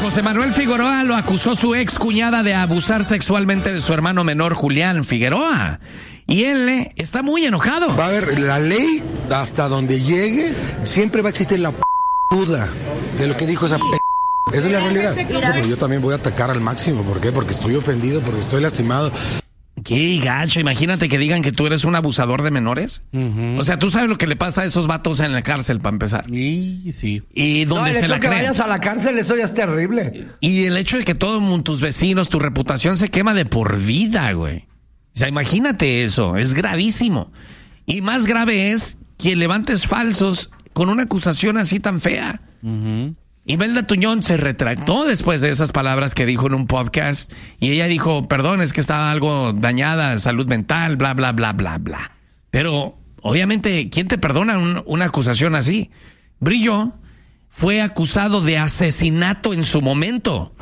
José Manuel Figueroa lo acusó su ex cuñada de abusar sexualmente de su hermano menor Julián Figueroa. Y él está muy enojado. Va a haber la ley hasta donde llegue, siempre va a existir la duda de lo que dijo esa Esa es la realidad. Pero yo también voy a atacar al máximo. ¿Por qué? Porque estoy ofendido, porque estoy lastimado. Qué gacho, imagínate que digan que tú eres un abusador de menores. Uh-huh. O sea, tú sabes lo que le pasa a esos vatos en la cárcel, para empezar. Sí. Y donde se la creen. Que vayas a la cárcel, eso ya es terrible. Y el hecho de que todos tus vecinos, tu reputación se quema de por vida, güey. O sea, imagínate eso, es gravísimo. Y más grave es que levantes falsos con una acusación así tan fea. Uh-huh. Imelda Tuñón se retractó después de esas palabras que dijo en un podcast y ella dijo, perdón, es que estaba algo dañada, salud mental, bla, bla, bla, bla, bla. Pero, obviamente, ¿quién te perdona una acusación así? Brillo fue acusado de asesinato en su momento.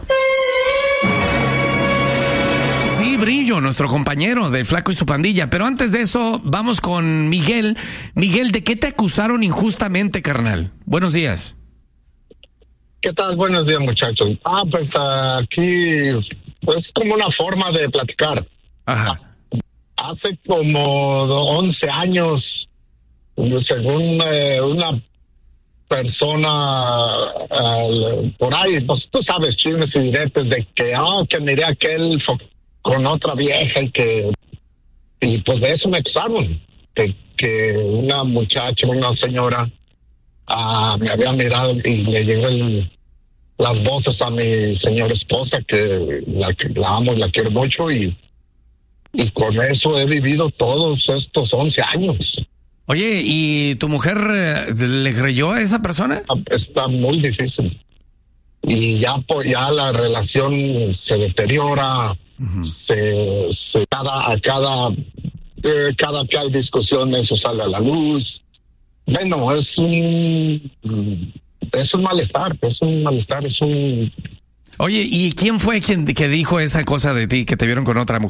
Sí, Brillo, nuestro compañero de Flaco y su pandilla. Pero antes de eso, vamos con Miguel. Miguel, ¿de qué te acusaron injustamente, carnal? Buenos días. ¿Qué tal? Buenos días, muchachos. Pues aquí, pues como una forma de platicar. Ajá. Hace como 11 años, según una persona por ahí, pues tú sabes, chismes y diretes de que miré aquel con otra vieja y pues de eso me acusaron, de que una muchacha, una señora, me había mirado y le llegó las voces a mi señora esposa, que la amo y la quiero mucho, y con eso he vivido todos estos 11 años. Oye, ¿y tu mujer le creyó a esa persona? Está muy difícil. Y ya la relación se deteriora, uh-huh. Cada que hay discusión eso sale a la luz. Bueno, es un malestar, Oye, ¿y quién fue que dijo esa cosa de ti, que te vieron con otra mujer?